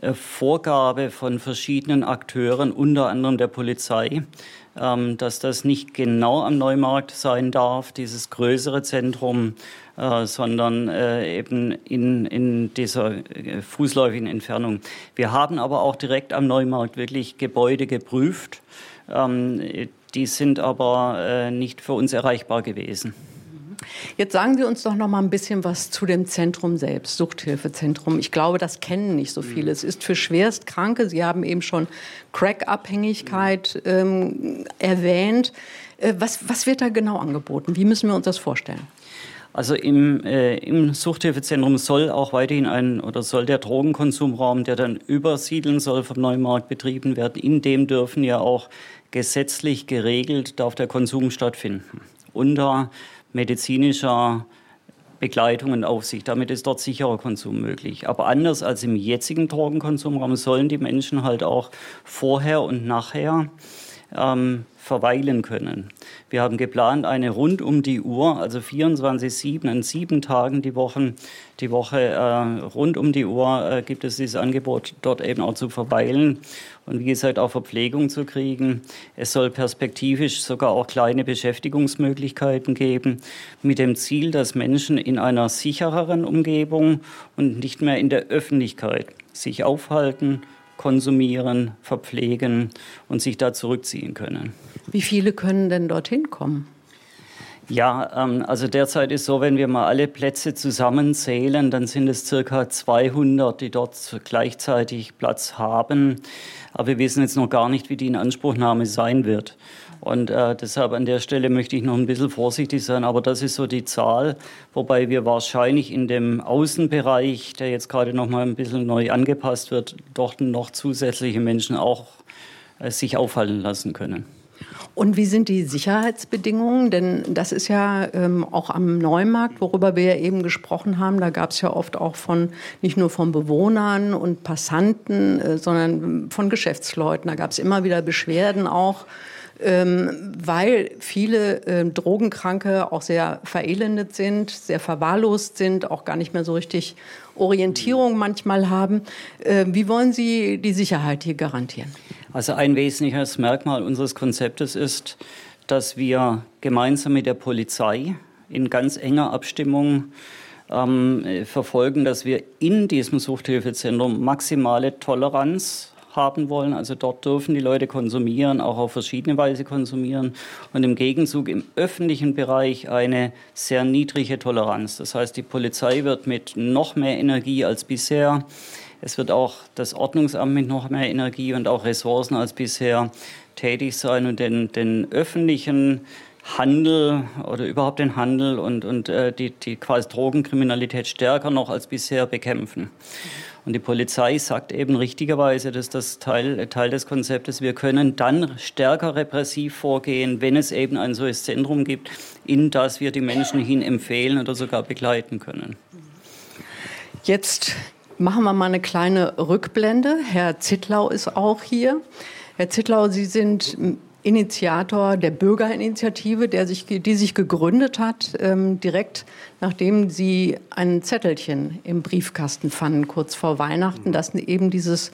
Vorgabe von verschiedenen Akteuren, unter anderem der Polizei, dass das nicht genau am Neumarkt sein darf, dieses größere Zentrum, sondern eben in dieser fußläufigen Entfernung. Wir haben aber auch direkt am Neumarkt wirklich Gebäude geprüft. Die sind aber nicht für uns erreichbar gewesen. Jetzt sagen Sie uns doch noch mal ein bisschen was zu dem Zentrum selbst, Suchthilfezentrum. Ich glaube, das kennen nicht so viele. Es ist für Schwerstkranke, Sie haben eben schon Crack-Abhängigkeit erwähnt. Was wird da genau angeboten? Wie müssen wir uns das vorstellen? Also im Suchthilfezentrum soll auch weiterhin soll der Drogenkonsumraum, der dann übersiedeln soll, vom Neumarkt betrieben werden. In dem dürfen ja auch gesetzlich geregelt, darf der Konsum stattfinden. Unter medizinischer Begleitung und Aufsicht. Damit ist dort sicherer Konsum möglich. Aber anders als im jetzigen Drogenkonsumraum sollen die Menschen halt auch vorher und nachher verweilen können. Wir haben geplant, eine rund um die Uhr, also 24/7, an 7 Tagen die Woche rund um die Uhr gibt es dieses Angebot, dort eben auch zu verweilen und wie gesagt auch Verpflegung zu kriegen. Es soll perspektivisch sogar auch kleine Beschäftigungsmöglichkeiten geben, mit dem Ziel, dass Menschen in einer sichereren Umgebung und nicht mehr in der Öffentlichkeit sich aufhalten, konsumieren, verpflegen und sich da zurückziehen können. Wie viele können denn dorthin kommen? Ja, also derzeit ist so, wenn wir mal alle Plätze zusammenzählen, dann sind es circa 200, die dort gleichzeitig Platz haben. Aber wir wissen jetzt noch gar nicht, wie die Inanspruchnahme sein wird. Und deshalb an der Stelle möchte ich noch ein bisschen vorsichtig sein. Aber das ist so die Zahl, wobei wir wahrscheinlich in dem Außenbereich, der jetzt gerade noch mal ein bisschen neu angepasst wird, dort noch zusätzliche Menschen auch sich aufhalten lassen können. Und wie sind die Sicherheitsbedingungen? Denn das ist ja auch am Neumarkt, worüber wir ja eben gesprochen haben. Da gab es ja oft auch nicht nur von Bewohnern und Passanten, sondern von Geschäftsleuten. Da gab es immer wieder Beschwerden auch, weil viele Drogenkranke auch sehr verelendet sind, sehr verwahrlost sind, auch gar nicht mehr so richtig Orientierung manchmal haben. Wie wollen Sie die Sicherheit hier garantieren? Also ein wesentliches Merkmal unseres Konzeptes ist, dass wir gemeinsam mit der Polizei in ganz enger Abstimmung verfolgen, dass wir in diesem Suchthilfezentrum maximale Toleranz haben wollen. Also dort dürfen die Leute konsumieren, auch auf verschiedene Weise konsumieren. Und im Gegenzug im öffentlichen Bereich eine sehr niedrige Toleranz. Das heißt, die Polizei wird mit noch mehr Energie als bisher, es wird auch das Ordnungsamt mit noch mehr Energie und auch Ressourcen als bisher tätig sein und den öffentlichen Handel oder überhaupt den Handel und die quasi Drogenkriminalität stärker noch als bisher bekämpfen. Und die Polizei sagt eben richtigerweise, dass das Teil des Konzeptes, wir können dann stärker repressiv vorgehen, wenn es eben ein solches Zentrum gibt, in das wir die Menschen hin empfehlen oder sogar begleiten können. Jetzt machen wir mal eine kleine Rückblende. Herr Zittlau ist auch hier. Herr Zittlau, Sie sind Initiator der Bürgerinitiative, die sich gegründet hat, direkt nachdem Sie ein Zettelchen im Briefkasten fanden, kurz vor Weihnachten, dass eben dieses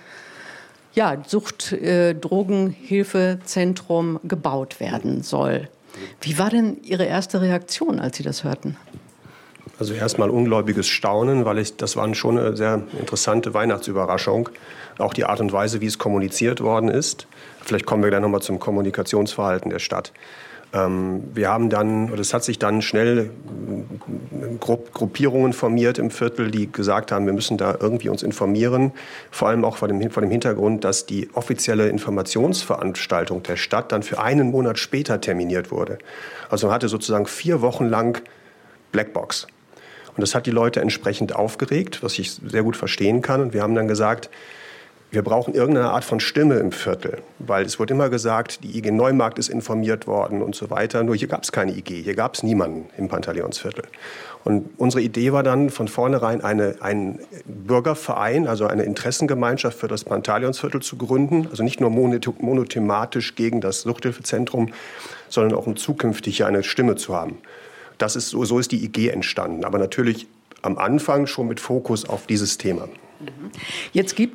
Drogenhilfezentrum gebaut werden soll. Wie war denn Ihre erste Reaktion, als Sie das hörten? Also erstmal ungläubiges Staunen, weil das war schon eine sehr interessante Weihnachtsüberraschung. Auch die Art und Weise, wie es kommuniziert worden ist. Vielleicht kommen wir gleich nochmal zum Kommunikationsverhalten der Stadt. Es hat sich dann schnell Gruppierungen formiert im Viertel, die gesagt haben, wir müssen da irgendwie uns informieren. Vor allem auch vor dem Hintergrund, dass die offizielle Informationsveranstaltung der Stadt dann für einen Monat später terminiert wurde. Also man hatte sozusagen 4 Wochen lang Blackbox. Und das hat die Leute entsprechend aufgeregt, was ich sehr gut verstehen kann. Und wir haben dann gesagt, wir brauchen irgendeine Art von Stimme im Viertel. Weil es wurde immer gesagt, die IG Neumarkt ist informiert worden und so weiter. Nur hier gab es keine IG, hier gab es niemanden im Pantaleonsviertel. Und unsere Idee war dann von vornherein, einen Bürgerverein, also eine Interessengemeinschaft für das Pantaleonsviertel zu gründen. Also nicht nur monothematisch gegen das Suchthilfezentrum, sondern auch um zukünftig hier eine Stimme zu haben. So ist die IG entstanden, aber natürlich am Anfang schon mit Fokus auf dieses Thema. Jetzt gibt